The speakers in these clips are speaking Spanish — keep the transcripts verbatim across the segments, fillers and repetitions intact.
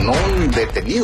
no detenido.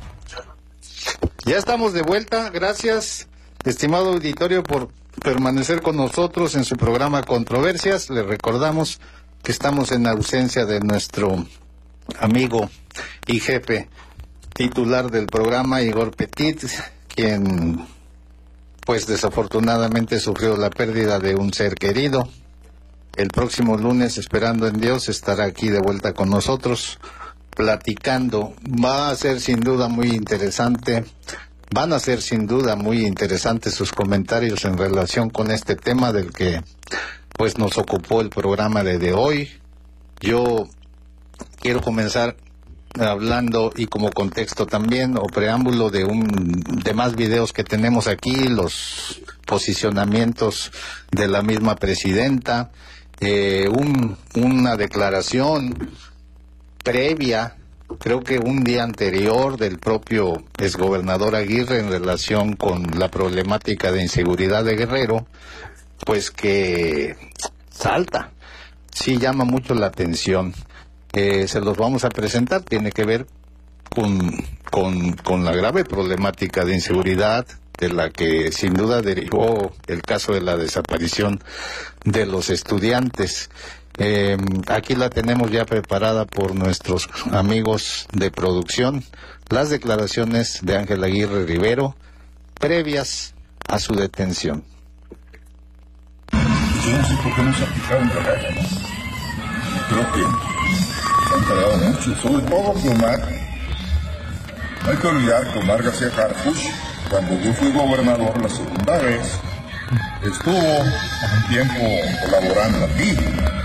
Ya estamos de vuelta. Gracias, estimado auditorio, por permanecer con nosotros en su programa Controversias. Les recordamos que estamos en ausencia de nuestro amigo y jefe titular del programa, Igor Petit, quien pues desafortunadamente sufrió la pérdida de un ser querido. El próximo lunes, esperando en Dios, estará aquí de vuelta con nosotros platicando. Va a ser sin duda muy interesante, van a ser sin duda muy interesantes sus comentarios en relación con este tema del que pues nos ocupó el programa de, de hoy. Yo quiero comenzar hablando, y como contexto también o preámbulo de un de más videos que tenemos aquí, los posicionamientos de la misma presidenta, eh, un, una declaración previa, creo que un día anterior, del propio exgobernador Aguirre en relación con la problemática de inseguridad de Guerrero, pues que salta, sí llama mucho la atención. Eh, se los vamos a presentar. Tiene que ver con, con, con la grave problemática de inseguridad, de la que sin duda derivó el caso de la desaparición de los estudiantes. Eh, aquí la tenemos ya preparada por nuestros amigos de producción, las declaraciones de Ángel Aguirre Rivero previas a su detención. Yo no sé por qué no se aplicaron de reglas. Creo que se han tardado mucho, sobre todo que Omar. No hay que olvidar que Omar García Harfuch, cuando yo fui gobernador la segunda vez, estuvo un tiempo colaborando aquí.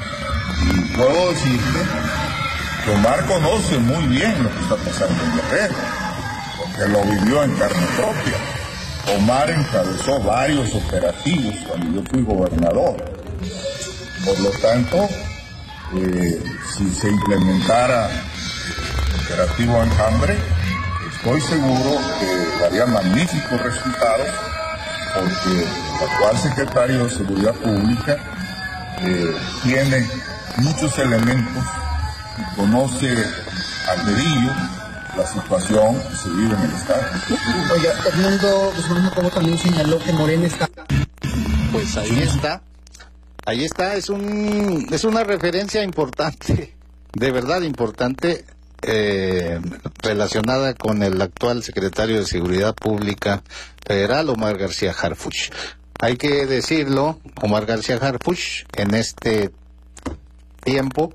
Y puedo decirte que Omar conoce muy bien lo que está pasando en Guerrero, porque lo vivió en carne propia. Omar encabezó varios operativos cuando yo fui gobernador. Por lo tanto, eh, si se implementara el operativo Enjambre, estoy seguro que daría magníficos resultados, porque el actual secretario de Seguridad Pública eh, tiene muchos elementos y conoce al dedillo la situación que se vive en el estado. Oiga, Hernando Guzmán Jacobo también señaló que Morena está... Pues ahí está, ahí está, es un es una referencia importante, de verdad importante, eh, relacionada con el actual secretario de Seguridad Pública Federal, Omar García Harfuch. Hay que decirlo, Omar García Harfuch, en este tiempo,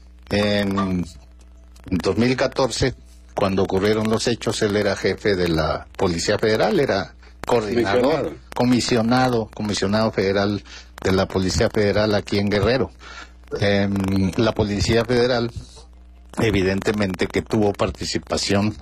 en dos mil catorce, cuando ocurrieron los hechos, él era jefe de la Policía Federal, era coordinador, comisionado, comisionado federal de la Policía Federal aquí en Guerrero. Eh, la Policía Federal, evidentemente que tuvo participación,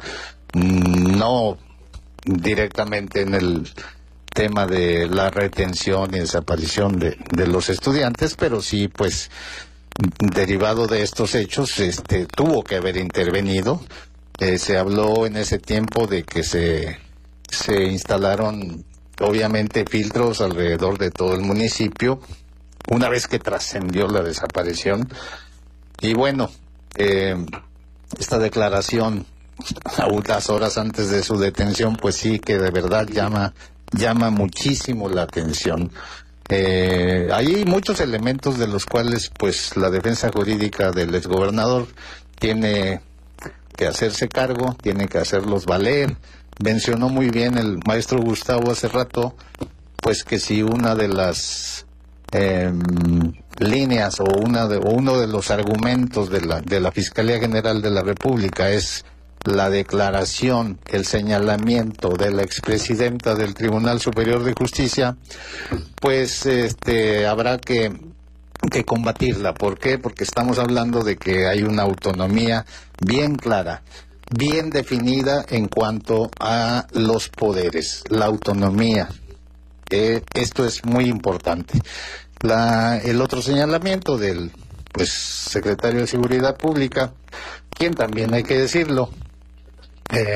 no directamente en el tema de la retención y desaparición de, de los estudiantes, pero sí, pues, derivado de estos hechos, este, tuvo que haber intervenido. Eh, se habló en ese tiempo de que se, se instalaron, obviamente, filtros alrededor de todo el municipio, una vez que trascendió la desaparición. Y bueno, eh, esta declaración, a unas horas antes de su detención, pues sí que de verdad llama, llama muchísimo la atención. Eh, hay muchos elementos de los cuales pues la defensa jurídica del exgobernador tiene que hacerse cargo, tiene que hacerlos valer. Mencionó muy bien el maestro Gustavo hace rato, pues que si una de las eh, líneas o una de, o uno de los argumentos de la de la Fiscalía General de la República es la declaración, el señalamiento de la expresidenta del Tribunal Superior de Justicia, pues este habrá que que combatirla. ¿Por qué? Porque estamos hablando de que hay una autonomía bien clara, bien definida en cuanto a los poderes, la autonomía. Eh, esto es muy importante. La, el otro señalamiento del pues secretario de Seguridad Pública, quien también hay que decirlo, eh,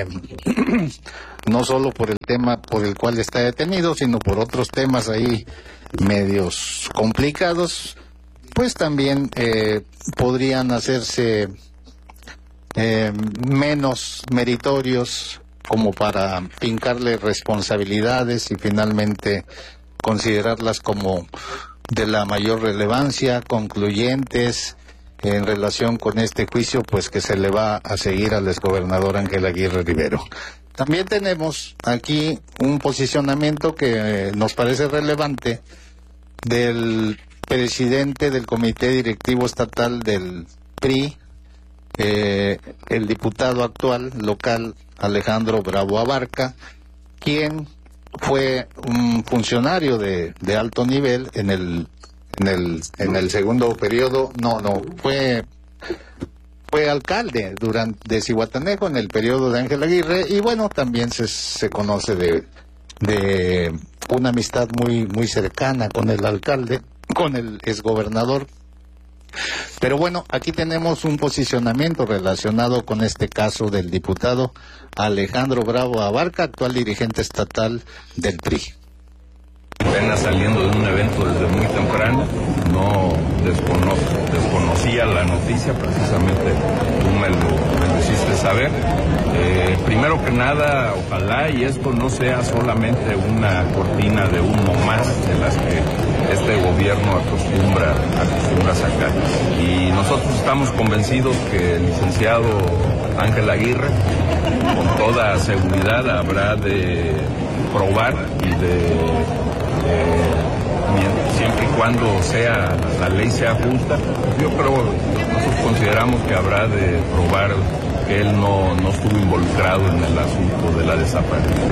no solo por el tema por el cual está detenido, sino por otros temas ahí medios complicados, pues también eh, podrían hacerse eh, menos meritorios como para fincarle responsabilidades y finalmente considerarlas como de la mayor relevancia, concluyentes en relación con este juicio, pues que se le va a seguir al exgobernador Ángel Aguirre Rivero. También tenemos aquí un posicionamiento que nos parece relevante del presidente del Comité Directivo Estatal del P R I, eh, el diputado actual local Alejandro Bravo Abarca, quien fue un funcionario de, de alto nivel en el en el en el segundo periodo, no, no, fue fue alcalde durante de Zihuatanejo en el periodo de Ángel Aguirre, y bueno, también se, se conoce de de una amistad muy muy cercana con el alcalde, con el exgobernador. Pero bueno, aquí tenemos un posicionamiento relacionado con este caso del diputado Alejandro Bravo Abarca, actual dirigente estatal del P R I. Apenas saliendo de un evento desde muy temprano, no descono desconocía la noticia, precisamente tú me lo, me lo hiciste saber. Eh, primero que nada, ojalá y esto no sea solamente una cortina de humo más de las que este gobierno acostumbra, acostumbra sacar. Y nosotros estamos convencidos que el licenciado Ángel Aguirre, con toda seguridad, habrá de probar y de... Eh, siempre y cuando sea la ley sea justa, yo creo, nosotros consideramos que habrá de probar que él no, no estuvo involucrado en el asunto de la desaparición.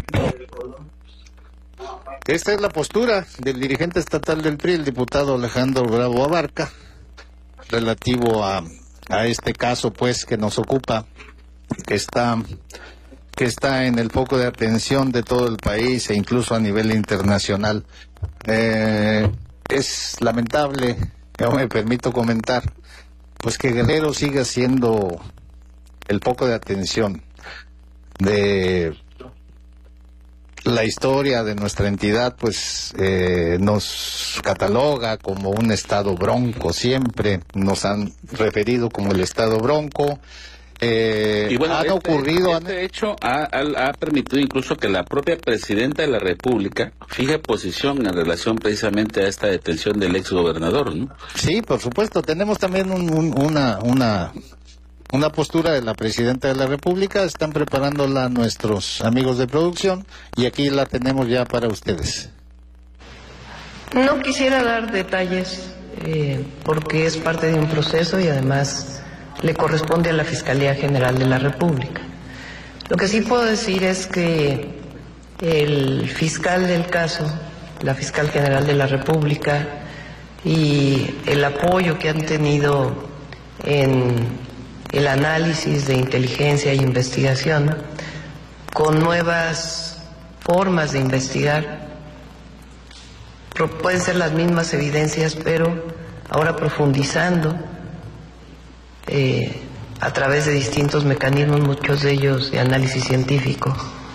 Esta es la postura del dirigente estatal del P R I, el diputado Alejandro Bravo Abarca, relativo a, a este caso pues que nos ocupa, que está que está en el foco de atención de todo el país e incluso a nivel internacional. Eh, es lamentable, yo me permito comentar, pues que Guerrero siga siendo el foco de atención de la historia de nuestra entidad, pues eh, nos cataloga como un estado bronco, siempre nos han referido como el estado bronco. Eh, y bueno, han este, ocurrido este hecho ha, ha, ha permitido incluso que la propia presidenta de la República fije posición en relación precisamente a esta detención del exgobernador, ¿no? Sí, por supuesto. Tenemos también un, un, una una una postura de la presidenta de la República. Están preparándola nuestros amigos de producción y aquí la tenemos ya para ustedes. No quisiera dar detalles eh, porque es parte de un proceso y además le corresponde a la Fiscalía General de la República. Lo que sí puedo decir es que el fiscal del caso, la Fiscal General de la República, y el apoyo que han tenido en el análisis de inteligencia e investigación, con nuevas formas de investigar, pueden ser las mismas evidencias, pero ahora profundizando Eh, a través de distintos mecanismos, muchos de ellos de análisis científico,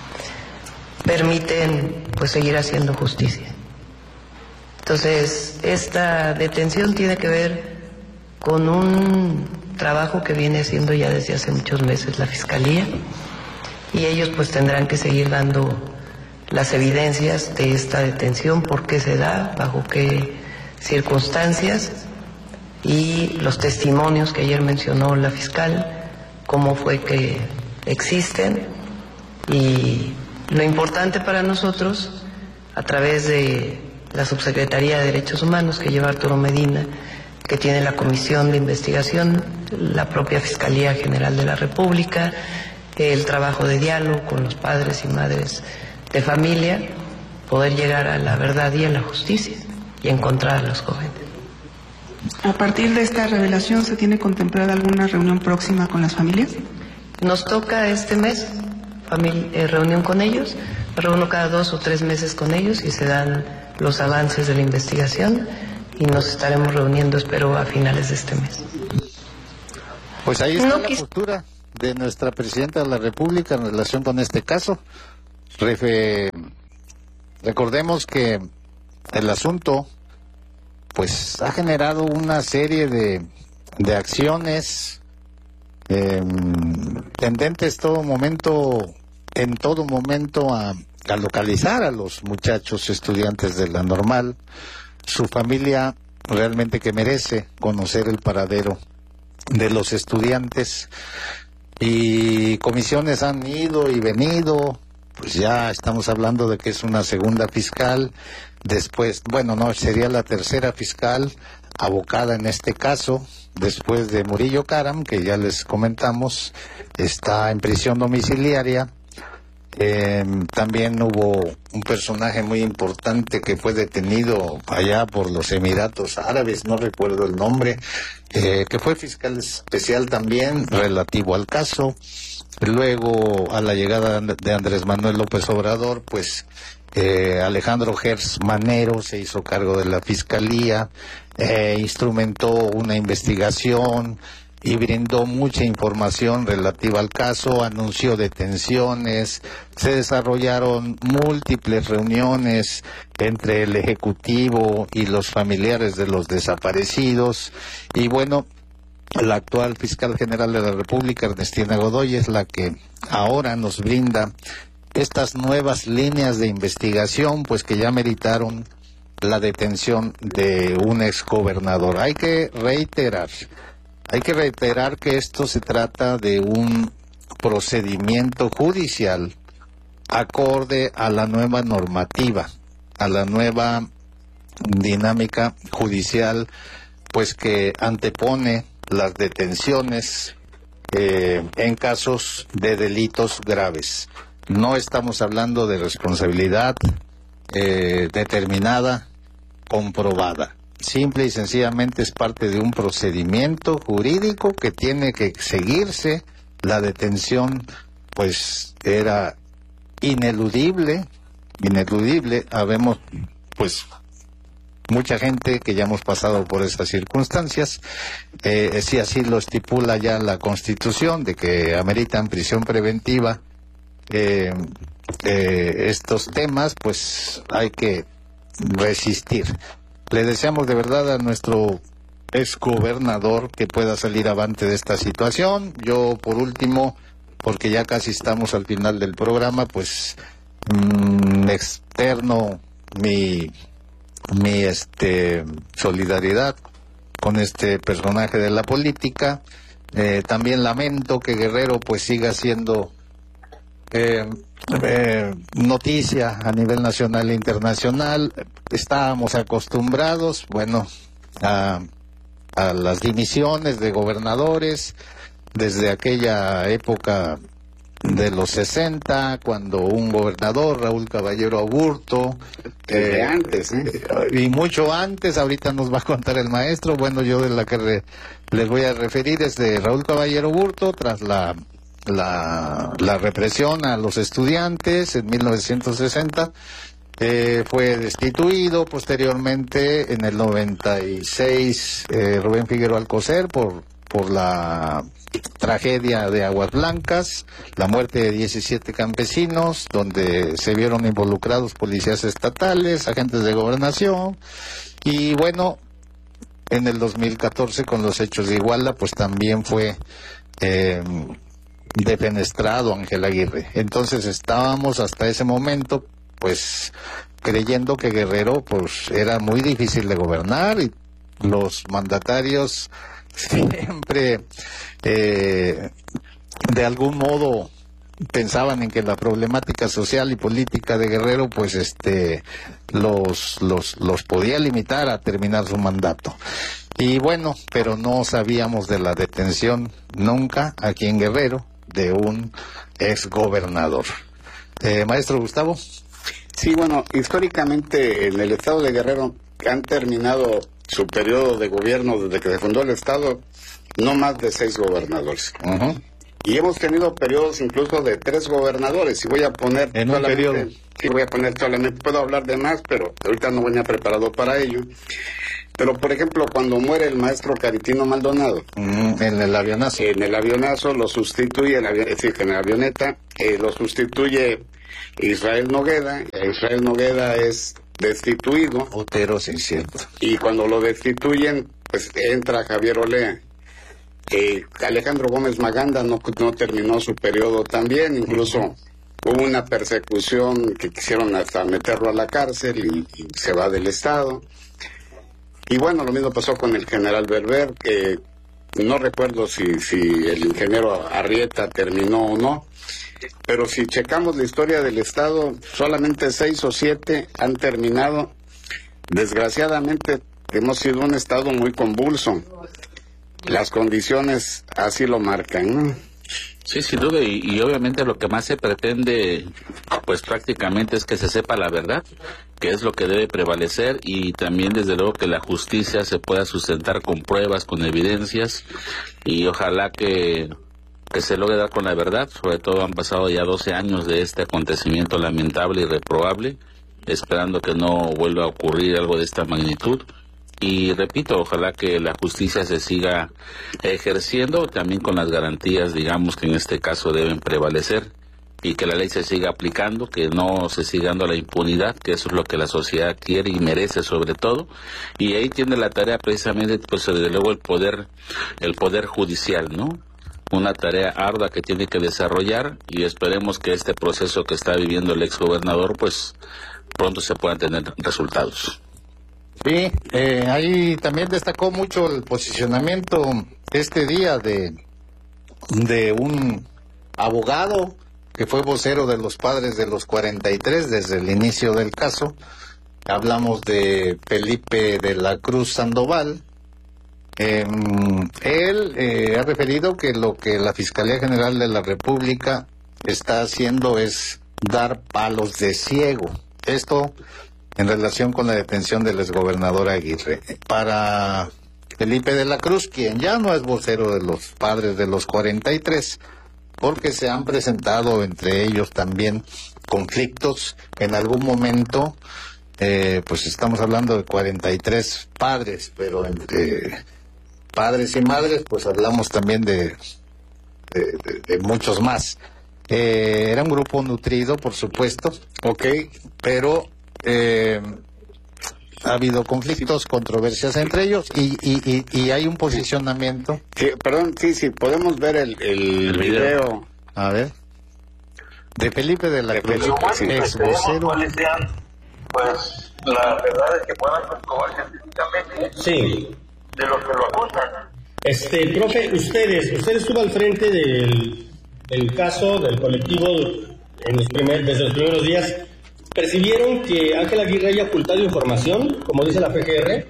permiten pues seguir haciendo justicia. Entonces, esta detención tiene que ver con un trabajo que viene haciendo ya desde hace muchos meses la Fiscalía, y ellos pues tendrán que seguir dando las evidencias de esta detención, por qué se da, bajo qué circunstancias, y los testimonios que ayer mencionó la fiscal, cómo fue que existen. Y lo importante para nosotros, a través de la Subsecretaría de Derechos Humanos que lleva Arturo Medina, que tiene la Comisión de Investigación, la propia Fiscalía General de la República, el trabajo de diálogo con los padres y madres de familia, poder llegar a la verdad y a la justicia y encontrar a los jóvenes. A partir de esta revelación, ¿se tiene contemplada alguna reunión próxima con las familias? Nos toca este mes eh, reunión con ellos, me reúno cada dos o tres meses con ellos y se dan los avances de la investigación y nos estaremos reuniendo, espero, a finales de este mes. Pues ahí está no la quis... postura de nuestra presidenta de la República en relación con este caso. Refe... Recordemos que el asunto pues ha generado una serie de, de acciones eh, tendentes todo momento, en todo momento a, a localizar a los muchachos estudiantes de la normal, su familia realmente que merece conocer el paradero de los estudiantes, y comisiones han ido y venido. Pues ya estamos hablando de que es una segunda fiscal, después, bueno, no, sería la tercera fiscal abocada en este caso, después de Murillo Karam, que ya les comentamos, está en prisión domiciliaria. Eh, también hubo un personaje muy importante que fue detenido allá por los Emiratos Árabes, no recuerdo el nombre, eh, que fue fiscal especial también relativo al caso. Luego, a la llegada de Andrés Manuel López Obrador, pues eh, Alejandro Gers Manero se hizo cargo de la fiscalía, eh, instrumentó una investigación y brindó mucha información relativa al caso, anunció detenciones, se desarrollaron múltiples reuniones entre el Ejecutivo y los familiares de los desaparecidos, y bueno, la actual fiscal general de la República, Ernestina Godoy, es la que ahora nos brinda estas nuevas líneas de investigación, pues que ya meritaron la detención de un exgobernador. Hay que reiterar, hay que reiterar que esto se trata de un procedimiento judicial acorde a la nueva normativa, a la nueva dinámica judicial, pues que antepone las detenciones eh, en casos de delitos graves. No estamos hablando de responsabilidad eh, determinada, comprobada. Simple y sencillamente es parte de un procedimiento jurídico que tiene que seguirse. La detención, pues, era ineludible, ineludible. Habemos, pues, mucha gente que ya hemos pasado por estas circunstancias, eh, si así lo estipula ya la Constitución, de que ameritan prisión preventiva eh, eh, estos temas, pues hay que resistir. Le deseamos de verdad a nuestro exgobernador que pueda salir avante de esta situación. Yo, por último, porque ya casi estamos al final del programa, pues mmm, externo mi... mi este solidaridad con este personaje de la política. Eh, también lamento que Guerrero pues siga siendo eh, eh, noticia a nivel nacional e internacional. Estábamos acostumbrados, bueno, a, a las dimisiones de gobernadores desde aquella época de los sesenta, cuando un gobernador, Raúl Caballero Aburto, desde eh, antes, ¿eh? y mucho antes, ahorita nos va a contar el maestro, bueno, yo de la que re, les voy a referir es de Raúl Caballero Aburto, tras la, la, la represión a los estudiantes en mil novecientos sesenta, eh, fue destituido. Posteriormente, en el noventa y seis, eh, Rubén Figueroa Alcocer, por, por la tragedia de Aguas Blancas, la muerte de diecisiete campesinos, donde se vieron involucrados policías estatales, agentes de gobernación, y bueno, en el dos mil catorce con los hechos de Iguala, pues también fue eh, defenestrado Ángel Aguirre. Entonces estábamos hasta ese momento, pues, creyendo que Guerrero, pues, era muy difícil de gobernar, y los mandatarios siempre eh, de algún modo pensaban en que la problemática social y política de Guerrero pues este los los los podía limitar a terminar su mandato. Y bueno, pero no sabíamos de la detención nunca aquí en Guerrero de un exgobernador. Eh, maestro Gustavo. Sí, bueno, históricamente en el estado de Guerrero han terminado su periodo de gobierno desde que se fundó el estado no más de seis gobernadores. Uh-huh. Y hemos tenido periodos incluso de tres gobernadores. Y voy a poner en un periodo. Sí, voy a poner solamente, puedo hablar de más, pero ahorita no venía preparado para ello. Pero, por ejemplo, cuando muere el maestro Caritino Maldonado, mm, en el avionazo. En el avionazo lo sustituye, el avi- es decir, que en la avioneta, eh, lo sustituye Israel Nogueda. Israel Nogueda es destituido. Otero, sí, cierto. Y cuando lo destituyen, pues entra Javier Olea. Eh, Alejandro Gómez Maganda no, no terminó su periodo también, incluso hubo una persecución que quisieron hasta meterlo a la cárcel y, y se va del Estado. Y bueno, lo mismo pasó con el general Berber, que no recuerdo si, si el ingeniero Arrieta terminó o no, pero si checamos la historia del Estado, solamente seis o siete han terminado. Desgraciadamente hemos sido un Estado muy convulso. Las condiciones así lo marcan, ¿no? Sí, sin duda, y, y obviamente lo que más se pretende, pues prácticamente es que se sepa la verdad, que es lo que debe prevalecer, y también desde luego que la justicia se pueda sustentar con pruebas, con evidencias, y ojalá que, que se logre dar con la verdad. Sobre todo han pasado ya doce años de este acontecimiento lamentable y reprobable, esperando que no vuelva a ocurrir algo de esta magnitud. Y repito, ojalá que la justicia se siga ejerciendo también con las garantías, digamos, que en este caso deben prevalecer, y que la ley se siga aplicando, que no se siga dando la impunidad, que eso es lo que la sociedad quiere y merece sobre todo. Y ahí tiene la tarea precisamente, pues desde luego el poder, el poder judicial, ¿no? Una tarea ardua que tiene que desarrollar, y esperemos que este proceso que está viviendo el exgobernador, pues pronto se puedan tener resultados. Sí, eh, ahí también destacó mucho el posicionamiento este día de, de un abogado que fue vocero de los padres de los cuarenta y tres desde el inicio del caso. Hablamos de Felipe de la Cruz Sandoval. Eh, él eh, ha referido que lo que la Fiscalía General de la República está haciendo es dar palos de ciego. Esto en relación con la detención del exgobernador Aguirre. Para Felipe de la Cruz, quien ya no es vocero de los padres de los cuarenta y tres, porque se han presentado entre ellos también conflictos en algún momento, eh, pues estamos hablando de cuarenta y tres padres, pero entre padres y madres, pues hablamos también de, de, de, de muchos más. Eh, era un grupo nutrido, por supuesto, ok, pero Eh, ha habido conflictos, controversias entre ellos, y, y, y, y hay un posicionamiento. Sí, perdón, sí, sí, podemos ver el, el, el video. video. A ver. De Felipe de la Cruz, ex vocero. Pues la verdad es que puedan comprobar científicamente sí. de lo que lo acusan. Este, profe, ustedes, usted estuvo al frente del, del caso, del colectivo, en los primer, desde los primeros días. ¿Percibieron que Ángel Aguirre haya ocultado información, como dice la F G R?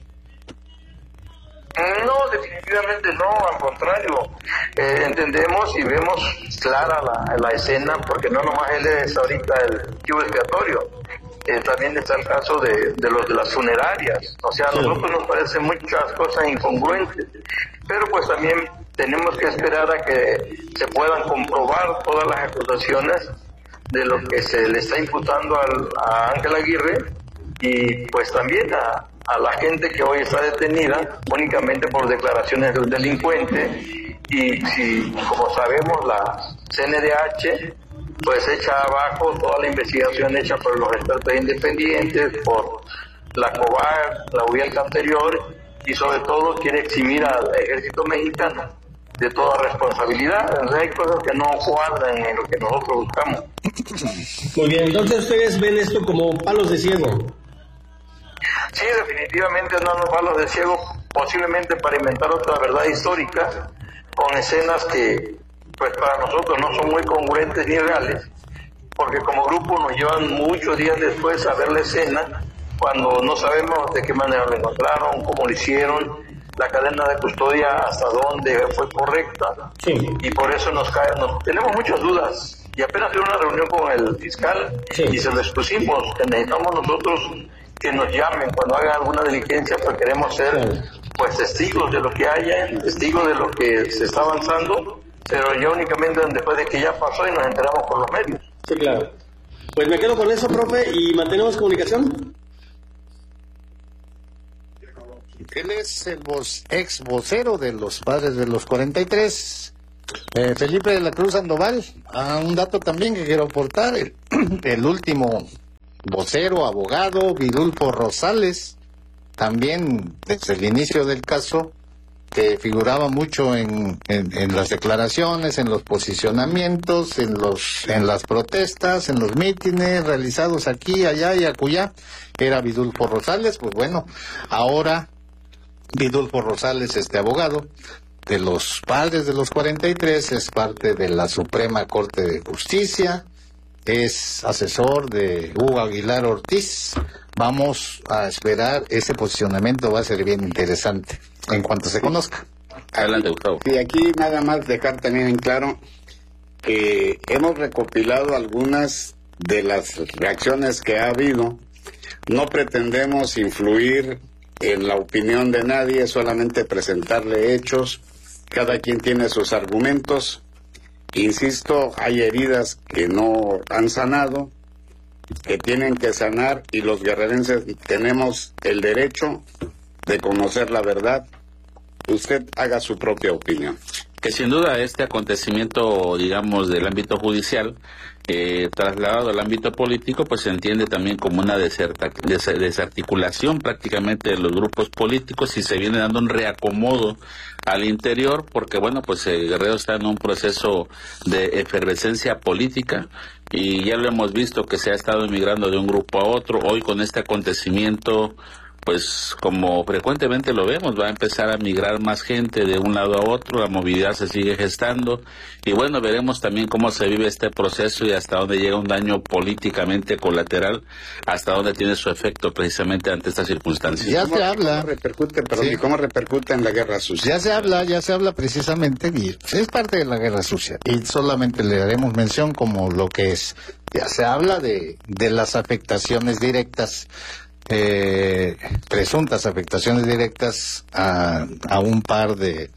No, definitivamente no, al contrario. Eh, entendemos y vemos clara la, la escena, porque no nomás él es ahorita el chivo expiatorio. Eh, también está el caso de, de los de las funerarias. O sea, a nosotros nos parecen muchas cosas incongruentes, pero pues también tenemos que esperar a que se puedan comprobar todas las acusaciones de lo que se le está imputando al, a Ángel Aguirre, y pues también a, a la gente que hoy está detenida únicamente por declaraciones de un delincuente. Y si, como sabemos, la C N D H pues echa abajo toda la investigación hecha por los expertos independientes, por la COBAR, la U I A L C anterior, y sobre todo quiere eximir al ejército mexicano de toda responsabilidad. Entonces hay cosas que no cuadran en lo que nosotros buscamos. Muy bien, entonces ustedes ven esto como palos de ciego. Sí, definitivamente no son palos de ciego, posiblemente para inventar otra verdad histórica, con escenas que pues para nosotros no son muy congruentes ni reales, porque como grupo nos llevan muchos días después a ver la escena, cuando no sabemos de qué manera lo encontraron, cómo lo hicieron, la cadena de custodia hasta dónde fue correcta, sí. Y por eso nos cae, nos, tenemos muchas dudas, y apenas tuve una reunión con el fiscal, sí. Y se lo expusimos, que necesitamos nosotros que nos llamen cuando hagan alguna diligencia, porque queremos ser sí. pues testigos de lo que haya, testigos de lo que se está avanzando, pero ya únicamente después de que ya pasó y nos enteramos por los medios. Sí, claro. Pues me quedo con eso, profe, y mantenemos comunicación. Él es el voz, ex vocero de los padres de los cuarenta y tres, eh, Felipe de la Cruz Sandoval. Ah, un dato también que quiero aportar, el, el último vocero, abogado, Vidulfo Rosales, también desde el inicio del caso, que figuraba mucho en, en, en las declaraciones, en los posicionamientos, en los en las protestas, en los mítines realizados aquí, allá y acullá, era Vidulfo Rosales. Pues bueno, ahora Vidulfo Rosales, este abogado de los padres de los cuarenta y tres, es parte de la Suprema Corte de Justicia, es asesor de Hugo Aguilar Ortiz. Vamos a esperar, ese posicionamiento va a ser bien interesante en cuanto se conozca. Adelante, Gustavo. Y aquí nada más dejar también en claro que hemos recopilado algunas de las reacciones que ha habido. No pretendemos influir en la opinión de nadie, solamente presentarle hechos. Cada quien tiene sus argumentos. Insisto, hay heridas que no han sanado, que tienen que sanar, y los guerrerenses tenemos el derecho de conocer la verdad. Usted haga su propia opinión. Que sin duda este acontecimiento, digamos, del ámbito judicial, eh, trasladado al ámbito político, pues se entiende también como una deserta, des, desarticulación prácticamente de los grupos políticos, y se viene dando un reacomodo al interior, porque bueno, pues el Guerrero está en un proceso de efervescencia política, y ya lo hemos visto que se ha estado emigrando de un grupo a otro. Hoy con este acontecimiento, pues como frecuentemente lo vemos, va a empezar a migrar más gente de un lado a otro, la movilidad se sigue gestando, y bueno, veremos también cómo se vive este proceso y hasta dónde llega un daño políticamente colateral, hasta dónde tiene su efecto precisamente ante estas circunstancias. Ya se habla. ¿Cómo repercute, perdón, Sí. y cómo repercute en la guerra sucia? Ya se habla, ya se habla precisamente, y es parte de la guerra sucia, y solamente le daremos mención como lo que es. Ya se habla de, de las afectaciones directas, eh, presuntas afectaciones directas a, a un par de,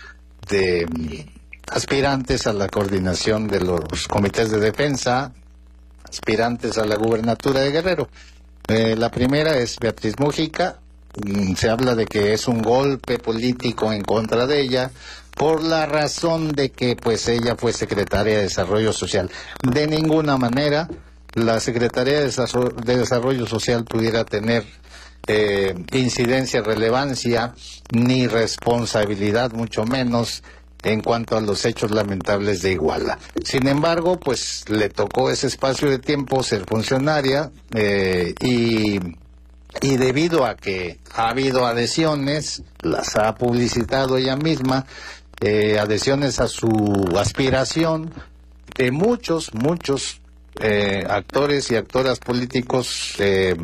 de aspirantes a la coordinación de los comités de defensa, aspirantes a la gubernatura de Guerrero. Eh, la primera es Beatriz Mujica. Mm, se habla de que es un golpe político en contra de ella por la razón de que pues ella fue secretaria de Desarrollo Social. De ninguna manera la Secretaría de Desarrollo, de Desarrollo Social pudiera tener eh, incidencia, relevancia, ni responsabilidad, mucho menos en cuanto a los hechos lamentables de Iguala. Sin embargo, pues le tocó ese espacio de tiempo ser funcionaria, eh, y, y debido a que ha habido adhesiones, las ha publicitado ella misma, eh, adhesiones a su aspiración de muchos, muchos eh, actores y actoras políticos eh,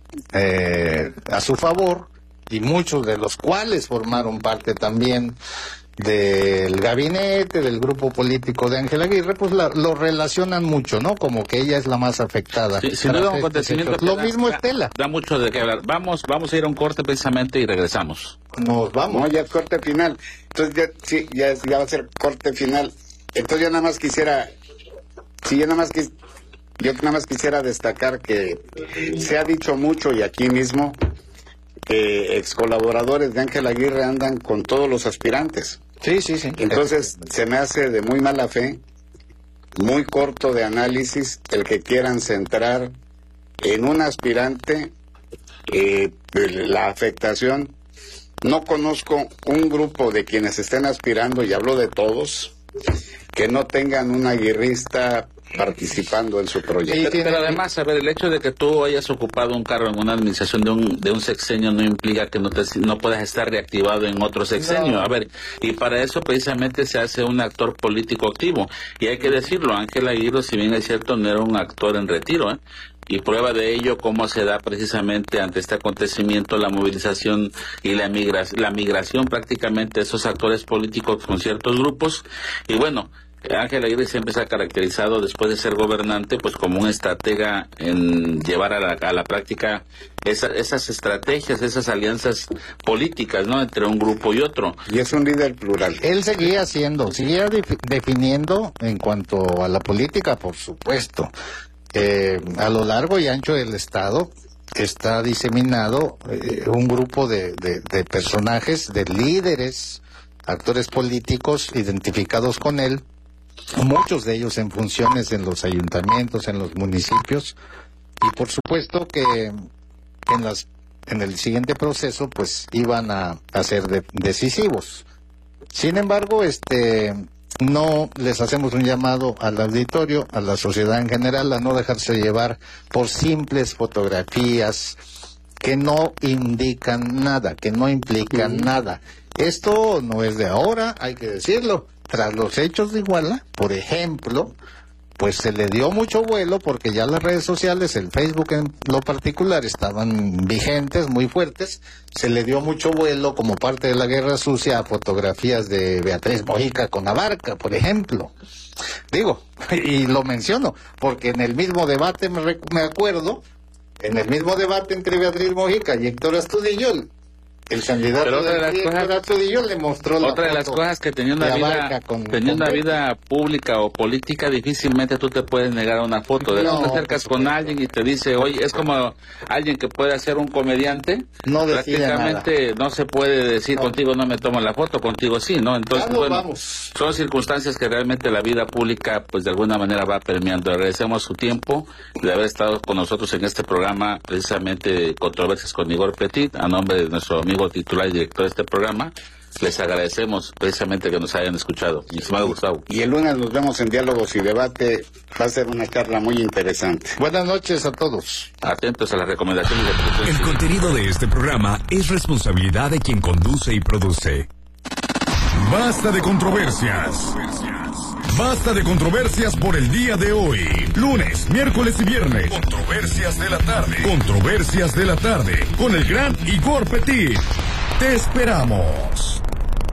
eh, a su favor, y muchos de los cuales formaron parte también del gabinete, del grupo político de Ángel Aguirre, pues la, lo relacionan mucho, ¿no? Como que ella es la más afectada. Sí, sin duda un acontecimiento que Lo da, mismo da, Estela. Da mucho de qué hablar. Vamos, vamos a ir a un corte precisamente y regresamos. Nos vamos. No, ya es corte final. Entonces ya, sí, ya, es- ya va a ser corte final. Entonces yo nada más quisiera, sí, yo nada más quis, yo nada más quisiera destacar que se ha dicho mucho, y aquí mismo, que ex colaboradores de Ángel Aguirre andan con todos los aspirantes. Sí, sí, sí. Entonces se me hace de muy mala fe, muy corto de análisis, el que quieran centrar en un aspirante eh, la afectación. No conozco un grupo de quienes estén aspirando, y hablo de todos, que no tengan un aguirrista participando en su proyecto. Pero, pero además, a ver, el hecho de que tú hayas ocupado un cargo en una administración de un, de un sexenio no implica que no, te, no puedas estar reactivado en otro sexenio. No. A ver, y para eso precisamente se hace un actor político activo. Y hay que decirlo, Ángel Aguirre, si bien es cierto, no era un actor en retiro, ¿eh? Y prueba de ello cómo se da precisamente ante este acontecimiento la movilización y la migración, la migración prácticamente de esos actores políticos con ciertos grupos. Y bueno, Ángel Aguirre siempre se ha caracterizado, después de ser gobernante, pues como un estratega en llevar a la, a la práctica esa, esas estrategias, esas alianzas políticas, ¿no?, entre un grupo y otro. Y es un líder plural. Él seguía haciendo, seguía def- definiendo en cuanto a la política, por supuesto. Eh, a lo largo y ancho del Estado está diseminado eh, un grupo de, de, de personajes, de líderes, actores políticos identificados con él, muchos de ellos en funciones en los ayuntamientos, en los municipios, y por supuesto que en las en el siguiente proceso, pues iban a, a ser de, decisivos. Sin embargo, este, no les hacemos un llamado al auditorio, a la sociedad en general, a no dejarse llevar por simples fotografías que no indican nada, que no implican uh-huh. nada. Esto no es de ahora, hay que decirlo. Tras los hechos de Iguala, por ejemplo, pues se le dio mucho vuelo porque ya las redes sociales, el Facebook en lo particular, estaban vigentes, muy fuertes. Se le dio mucho vuelo como parte de la guerra sucia a fotografías de Beatriz Mojica con Abarca, por ejemplo. Digo, y lo menciono, porque en el mismo debate, me, rec- me acuerdo, en el mismo debate entre Beatriz Mojica y Héctor Astudillo, el, el candidato Pero otra de las Héctor cosas, Astudillo le mostró la otra de las cosas que teniendo una vida con, teniendo con una vida pública o política, difícilmente tú te puedes negar a una foto. De no, te acercas con alguien y te dice, oye, es como alguien que puede ser un comediante, no prácticamente no se puede decir no. contigo no me tomo la foto, contigo sí, ¿no? Entonces, ya no bueno, vamos. Son circunstancias que realmente la vida pública, pues de alguna manera va permeando. Agradecemos su tiempo de haber estado con nosotros en este programa, precisamente Controversias con Igor Petit, a nombre de nuestro amigo titular y director de este programa. Les agradecemos precisamente que nos hayan escuchado. Mi estimado Gustavo. Y el lunes nos vemos en Diálogos y Debate. Va a ser una charla muy interesante. Buenas noches a todos. Atentos a las recomendaciones de El contenido de este programa es responsabilidad de quien conduce y produce. Basta de controversias. Basta de controversias por el día de hoy. Lunes, miércoles y viernes. Controversias de la tarde. Controversias de la tarde. Con el gran Igor Petit. Te esperamos.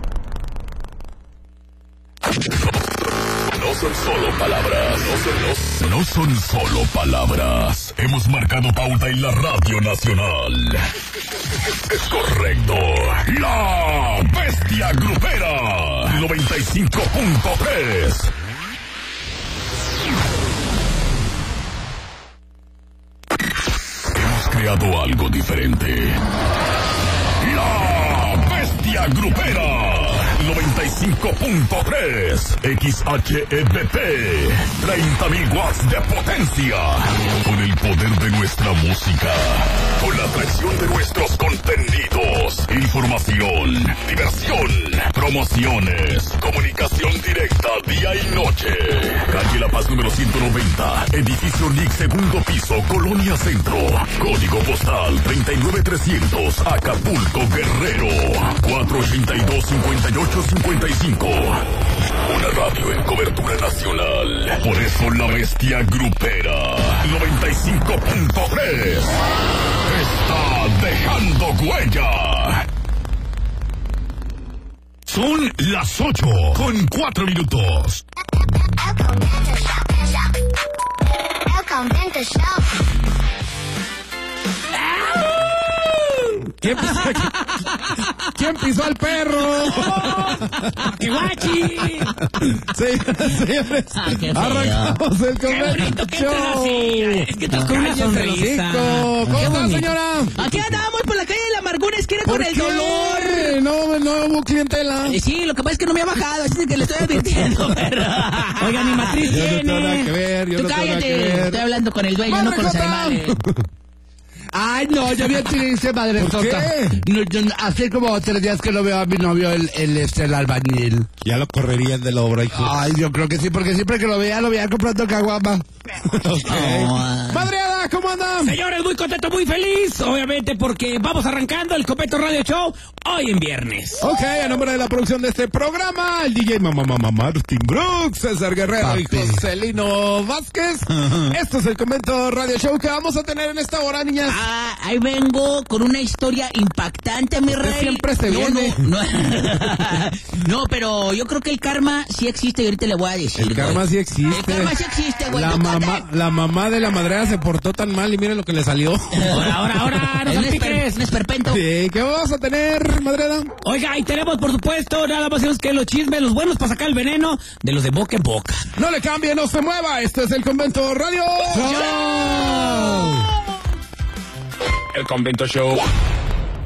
No son solo palabras. No son, no, no son solo palabras. Hemos marcado pauta en la Radio Nacional. Es correcto. La Bestia Grupera. noventa y cinco punto tres. Hemos creado algo diferente. La Bestia Grupera. noventa y cinco punto tres. X H E B P. treinta mil watts de potencia. Con el poder de nuestra música. Con la atracción de nuestros contenidos. Información, diversión, promociones, comunicación directa día y noche. Calle La Paz número ciento noventa. Edificio N I C, segundo piso, Colonia Centro. Código postal treinta y nueve trescientos. Acapulco, Guerrero. cuatro ochenta y dos, cincuenta y ocho cincuenta y cinco. Una radio en cobertura nacional. Por eso la Bestia Grupera noventa y cinco punto tres está dejando huella. Son las ocho con cuatro minutos. El Convento Show. ¿Quién pisó, ¿Quién pisó al perro? ¡Qué guachi! Sí, señores, ah, arrancamos el Convento Show. Es que estás con una sonrisa. ¿Cómo está, señora? Aquí andamos por la calle de la amargura, esquina con el qué? dolor. No, no hubo clientela. Eh, sí, lo que pasa es que no me ha bajado, así que le estoy advirtiendo, pero... Oiga, mi matriz yo tiene. No tengo nada que ver, yo Tú no tengo cállate, nada que ver. Estoy hablando con el dueño, no con los animales. Ay, no, yo bien triste, madre sota. No, yo, hace como tres días que no veo a mi novio, el, el, este, el albañil. Ya lo correrían de la obra, hijo. Ay, yo creo que sí, porque siempre que lo veía, lo veía comprando caguama. Okay. Oh. Madreada, ¿cómo andan? Señores, muy contento, muy feliz, obviamente, porque vamos arrancando el Convento Radio Show hoy en viernes. Ok, a nombre de la producción de este programa, el D J Mamá Mamá Martin Brooks, César Guerrero Papi. y Joselino Vázquez. Uh-huh. Esto es el Convento Radio Show que vamos a tener en esta hora, niñas. Ah, ahí vengo con una historia impactante, mi rey. Siempre se no, viene. No, no. No, pero yo creo que el karma sí existe y ahorita le voy a decir. El karma güey. sí existe. El karma sí existe, güey. La mamá, la mamá de la madreada se portó tan mal y mire lo que le salió. Ahora, ahora, ahora, no es piques, un esperpento. Sí, ¿qué vamos a tener, madreada? Oiga, y tenemos, por supuesto, nada más que los chismes, los buenos para sacar el veneno de los de boca en boca. No le cambie, no se mueva. Este es el Convento Radio Show. Show. El Convento Show.